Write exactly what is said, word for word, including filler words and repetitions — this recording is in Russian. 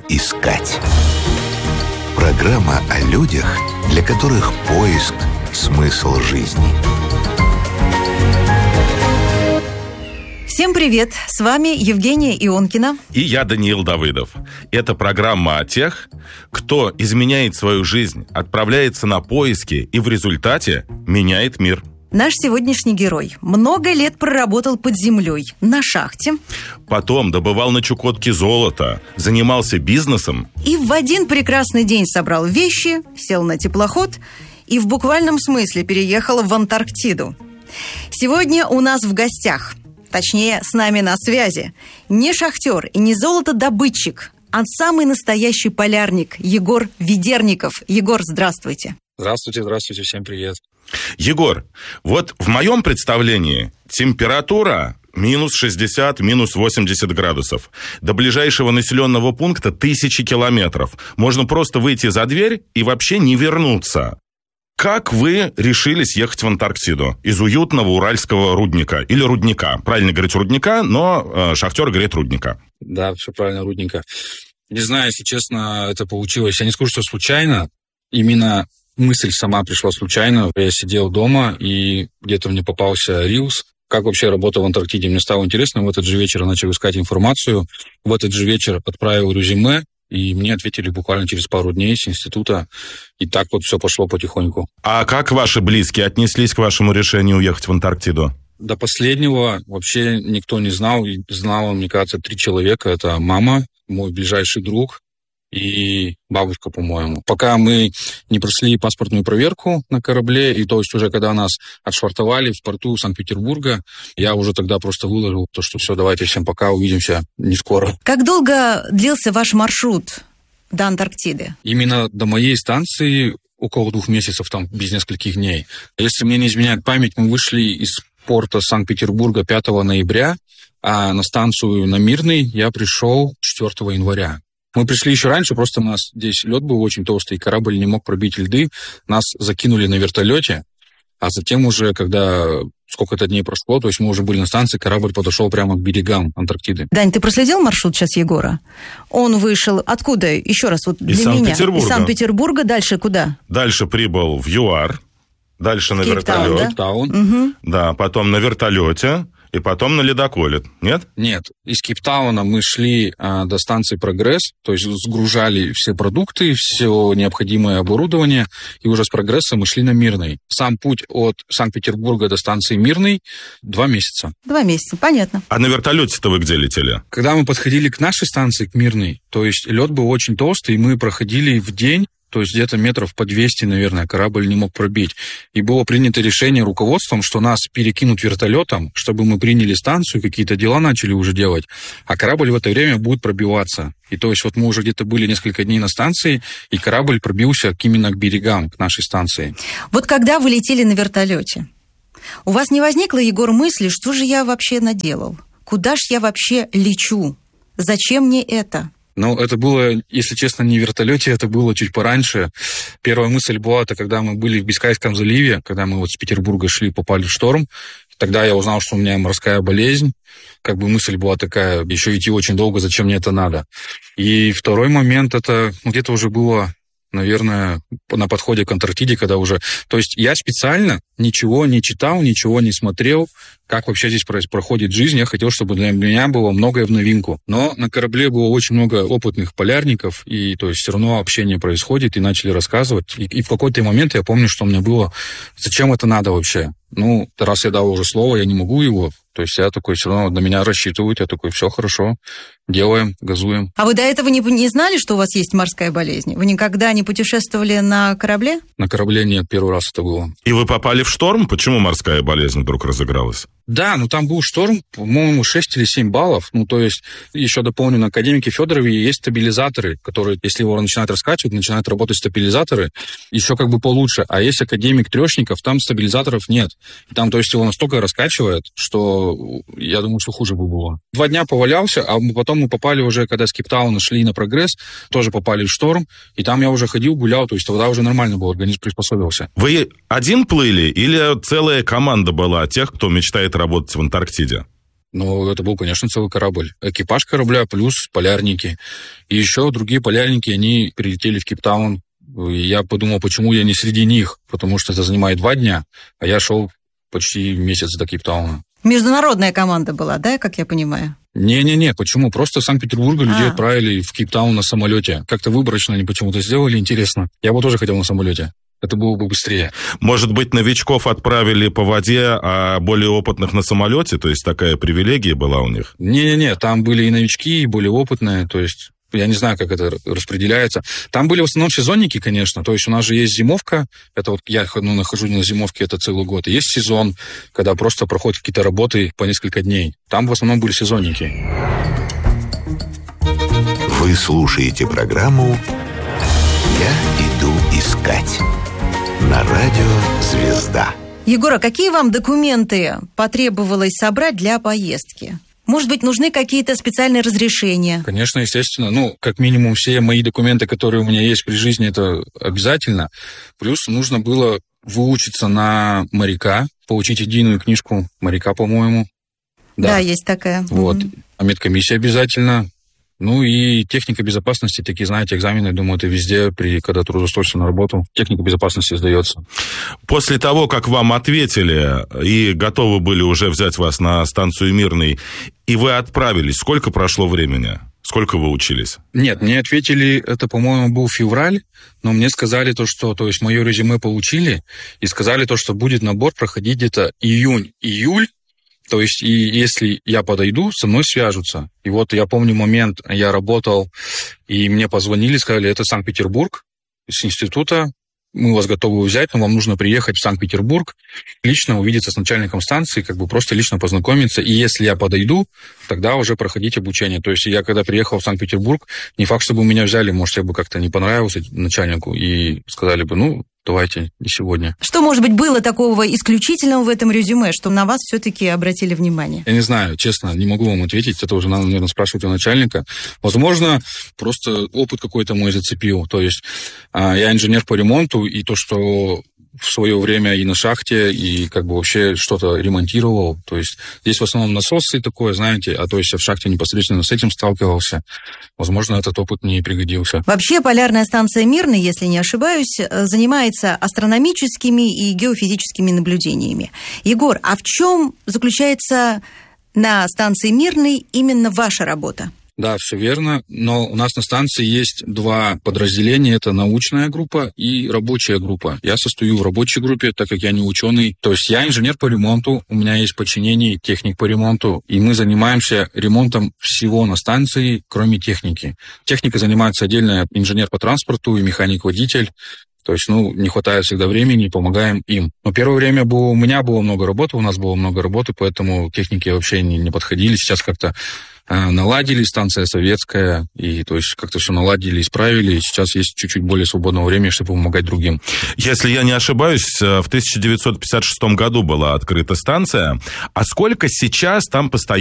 искать. Программа о людях, для которых поиск – смысл жизни. Всем привет! С вами Евгения Ионкина. И я, Даниил Давыдов. Это программа о тех, кто изменяет свою жизнь, отправляется на поиски и в результате меняет мир. Наш сегодняшний герой много лет проработал под землей, на шахте. Потом добывал на Чукотке золото, занимался бизнесом. И в один прекрасный день собрал вещи, сел на теплоход и в буквальном смысле переехал в Антарктиду. Сегодня у нас в гостях, точнее, с нами на связи, не шахтер и не золотодобытчик, а самый настоящий полярник Егор Ведерников. Егор, здравствуйте. Здравствуйте, здравствуйте, всем привет. Егор, вот в моем представлении температура минус шестьдесят, минус восемьдесят градусов. До ближайшего населенного пункта тысячи километров. Можно просто выйти за дверь и вообще не вернуться. Как вы решились ехать в Антарктиду из уютного уральского рудника? Или рудника. Правильно говорить рудника, но э, шахтер говорит рудника. Да, все правильно, рудника. Не знаю, если честно, это получилось. Я не скажу, что случайно. Именно мысль сама пришла случайно. Я сидел дома, и где-то мне попался рилс. Как вообще работа в Антарктиде? Мне стало интересно. В этот же вечер я начал искать информацию. В этот же вечер отправил резюме. И мне ответили буквально через пару дней с института. И так вот все пошло потихоньку. А как ваши близкие отнеслись к вашему решению уехать в Антарктиду? До последнего вообще никто не знал. И знало, мне кажется, три человека. Это мама, мой ближайший друг и бабушка, по-моему. Пока мы не прошли паспортную проверку на корабле, и то есть уже когда нас отшвартовали в порту Санкт-Петербурга, я уже тогда просто выложил то, что все, давайте всем пока, увидимся не скоро. Как долго длился ваш маршрут до Антарктиды? Именно до моей станции около двух месяцев, там, без нескольких дней. Если мне не изменяет память, мы вышли из порта Санкт-Петербурга пятого ноября, а на станцию на Мирный я пришел четвёртого января. Мы пришли еще раньше, просто у нас здесь лед был очень толстый, корабль не мог пробить льды. Нас закинули на вертолете, а затем уже, когда сколько-то дней прошло, то есть мы уже были на станции, корабль подошел прямо к берегам Антарктиды. Дань, ты проследил маршрут сейчас Егора? Он вышел откуда? Еще раз, вот для Из меня. Санкт-Петербурга. Из Санкт-Петербурга. Дальше куда? Дальше прибыл в ЮАР, дальше на Кейптаун, вертолет. Кейптаун. Угу. Да, потом на вертолете. И потом на ледоколе, нет? Нет. Из Кейптауна мы шли а, до станции «Прогресс», то есть сгружали все продукты, все необходимое оборудование, и уже с «Прогресса» мы шли на Мирный. Сам путь от Санкт-Петербурга до станции Мирный два месяца. Два месяца, понятно. А на вертолете-то вы где летели? Когда мы подходили к нашей станции, к Мирной, то есть лед был очень толстый, и мы проходили в день, то есть где-то метров по двести, наверное, корабль не мог пробить. И было принято решение руководством, что нас перекинут вертолетом, чтобы мы приняли станцию, какие-то дела начали уже делать, а корабль в это время будет пробиваться. И то есть вот мы уже где-то были несколько дней на станции, и корабль пробился именно к берегам, к нашей станции. Вот когда вы летели на вертолете, у вас не возникло, Егор, мысли, что же я вообще наделал? Куда ж я вообще лечу? Зачем мне это? Ну, это было, если честно, не в вертолете, это было чуть пораньше. Первая мысль была, это когда мы были в Бискайском заливе, когда мы вот с Петербурга шли, попали в шторм. Тогда я узнал, что у меня морская болезнь. Как бы мысль была такая, еще идти очень долго, зачем мне это надо. И второй момент, это где-то уже было, наверное, на подходе к Антарктиде, когда уже... То есть я специально ничего не читал, ничего не смотрел, как вообще здесь проходит жизнь. Я хотел, чтобы для меня было многое в новинку. Но на корабле было очень много опытных полярников, и то есть все равно общение происходит, и начали рассказывать. И, и в какой-то момент я помню, что у меня было, зачем это надо вообще? Ну, раз я дал уже слово, я не могу его. То есть я такой, все равно на меня рассчитывают, я такой, все хорошо, делаем, газуем. А вы до этого не, не знали, что у вас есть морская болезнь? Вы никогда не путешествовали на корабле? На корабле нет, первый раз это было. И вы попали в шторм? Почему морская болезнь вдруг разыгралась? Да, ну там был шторм, по-моему, шесть или семь баллов. Ну, то есть, еще дополню, на академике Федорове есть стабилизаторы, которые, если его начинают раскачивать, начинают работать стабилизаторы, еще как бы получше. А есть академик Трешников, там стабилизаторов нет. И там, то есть, его настолько раскачивает, что я думаю, что хуже бы было. Два дня повалялся, а потом мы попали уже, когда с Кейптауна шли на Прогресс, тоже попали в шторм, и там я уже ходил, гулял, то есть тогда уже нормально был, организм приспособился. Вы один плыли или целая команда была тех, кто мечтает работать в Антарктиде? Но это был, конечно, целый корабль. Экипаж корабля плюс полярники. И еще другие полярники, они прилетели в Кейптаун. И я подумал, почему я не среди них, потому что это занимает два дня, а я шел почти месяц до Кейптауна. Международная команда была, да, как я понимаю? Не-не-не, почему? Просто из Санкт-Петербурга людей А. отправили в Кейптаун на самолете. Как-то выборочно они почему-то сделали, интересно. Я бы тоже хотел на самолете. Это было бы быстрее. Может быть, новичков отправили по воде, а более опытных на самолете? То есть такая привилегия была у них? Не-не-не, там были и новички, и более опытные, то есть я не знаю, как это распределяется. Там были в основном сезонники, конечно, то есть у нас же есть зимовка, это вот я ну, нахожусь на зимовке, это целый год, и есть сезон, когда просто проходят какие-то работы по несколько дней. Там в основном были сезонники. Вы слушаете программу «Я иду искать» на радио «Звезда». Егор, а какие вам документы потребовалось собрать для поездки? Может быть, нужны какие-то специальные разрешения? Конечно, естественно. Ну, как минимум, все мои документы, которые у меня есть при жизни, это обязательно. Плюс нужно было выучиться на моряка, получить единую книжку моряка, по-моему. Да, да есть такая. Вот. Mm-hmm. А медкомиссия обязательно. Ну и техника безопасности, такие, знаете, экзамены, я думаю, это везде, при, когда трудоустроишься на работу, техника безопасности сдается. После того, как вам ответили и готовы были уже взять вас на станцию Мирный, и вы отправились, сколько прошло времени? Сколько вы учились? Нет, мне ответили, это, по-моему, был февраль, но мне сказали то, что, то есть, мое резюме получили, и сказали то, что будет набор проходить где-то июнь-июль. То есть, и если я подойду, со мной свяжутся. И вот я помню момент, я работал, и мне позвонили, сказали, это Санкт-Петербург, с института, мы вас готовы взять, но вам нужно приехать в Санкт-Петербург, лично увидеться с начальником станции, как бы просто лично познакомиться. И если я подойду, тогда уже проходить обучение. То есть я когда приехал в Санкт-Петербург, не факт, чтобы меня взяли, может, я бы как-то не понравился начальнику, и сказали бы, ну, давайте, не сегодня. Что, может быть, было такого исключительного в этом резюме, что на вас все-таки обратили внимание? Я не знаю, честно, не могу вам ответить. Это уже надо, наверное, спрашивать у начальника. Возможно, просто опыт какой-то мой зацепил. То есть я инженер по ремонту, и то, что в свое время и на шахте, и как бы вообще что-то ремонтировал. То есть здесь в основном насосы такое, знаете, а то есть я в шахте непосредственно с этим сталкивался. Возможно, этот опыт мне и пригодился. Вообще, полярная станция Мирный, если не ошибаюсь, занимается астрономическими и геофизическими наблюдениями. Егор, а в чем заключается на станции Мирный именно ваша работа? Да, все верно, но у нас на станции есть два подразделения, это научная группа и рабочая группа. Я состою в рабочей группе, так как я не ученый, то есть я инженер по ремонту, у меня есть подчинение техник по ремонту, и мы занимаемся ремонтом всего на станции, кроме техники. Техника занимается отдельно инженер по транспорту и механик-водитель. То есть, ну, не хватает всегда времени, помогаем им. Но первое время было, у меня было много работы, у нас было много работы, поэтому техники вообще не, не подходили. Сейчас как-то э, наладили, станция советская, и то есть как-то все наладили, исправили, и сейчас есть чуть-чуть более свободного времени, чтобы помогать другим. Если я не ошибаюсь, в тысяча девятьсот пятьдесят шестом году была открыта станция, а сколько сейчас там постоянно